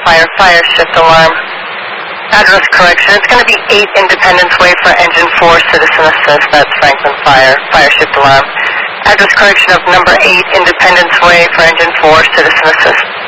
Fire, fire shift alarm. Address correction. It's going to be 8 Independence Way for engine 4, citizen assist. That's Franklin Fire, fire shift alarm. Address correction of number 8 Independence Way for engine 4, citizen assist.